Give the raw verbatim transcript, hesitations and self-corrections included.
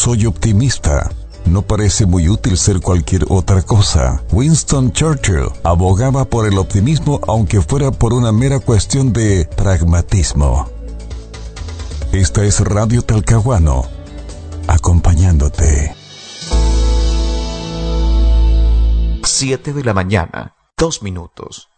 soy optimista. No parece muy útil ser cualquier otra cosa. Winston Churchill abogaba por el optimismo aunque fuera por una mera cuestión de pragmatismo. Esta es Radio Talcahuano, acompañándote. Siete de la mañana, dos minutos.